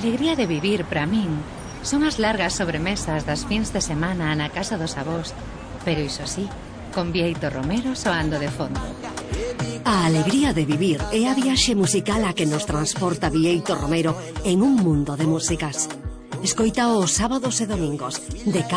alegría de vivir, para min, son as largas sobremesas das fins de semana na casa dos avós, pero iso sí, con Bieito Romero soando de fondo. A alegría de vivir é a viaxe musical a que nos transporta Bieito Romero en un mundo de músicas. Escoita os sábados e domingos, de